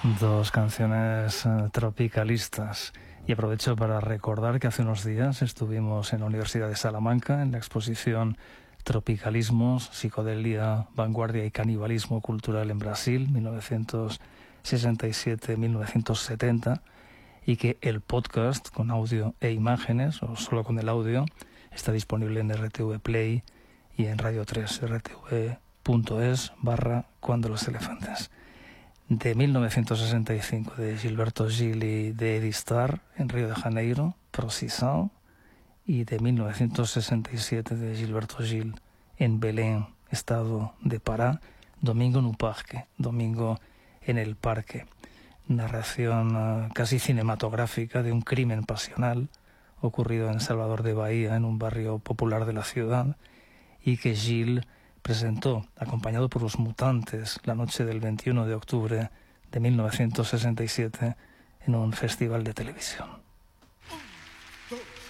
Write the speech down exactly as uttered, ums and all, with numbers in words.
Dos canciones uh, tropicalistas. Y aprovecho para recordar que hace unos días estuvimos en la Universidad de Salamanca en la exposición Tropicalismos, Psicodelia, Vanguardia y Canibalismo Cultural en Brasil, mil novecientos sesenta y siete a mil novecientos setenta, y que el podcast con audio e imágenes, o solo con el audio, está disponible en R T V Play y en Radio tres, r t v punto es barra Cuando los elefantes. De mil novecientos sesenta y cinco, de Gilberto Gil y de Eddie Starr, en Río de Janeiro, Procissão, y de mil novecientos sesenta y siete, de Gilberto Gil, en Belém, estado de Pará, Domingo no Parque, Domingo en el Parque. Narración uh, casi cinematográfica de un crimen pasional ocurrido en Salvador de Bahía, en un barrio popular de la ciudad, y que Gil presentó, acompañado por los Mutantes, la noche del veintiuno de octubre de mil novecientos sesenta y siete en un festival de televisión. Un, dos.